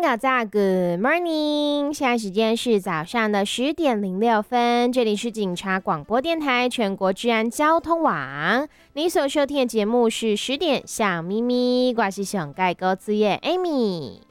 早早 Good morning， 现在时间是早上的10:06，这里是警察广播电台全国治安交通网。你所收听的节目是10点小咪咪，我是上盖高资业 Amy。